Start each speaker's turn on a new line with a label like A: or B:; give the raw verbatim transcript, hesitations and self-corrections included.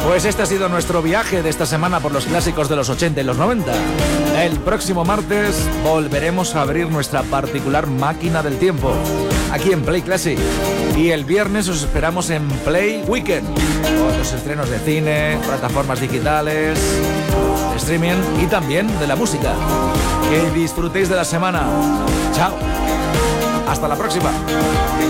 A: Pues este ha sido nuestro viaje de esta semana por los clásicos de los ochenta y los noventa. El próximo martes volveremos a abrir nuestra particular máquina del tiempo aquí en Play Classic. Y el viernes os esperamos en Play Weekend, con los estrenos de cine, plataformas digitales, de streaming y también de la música. Que disfrutéis de la semana. Chao. Hasta la próxima.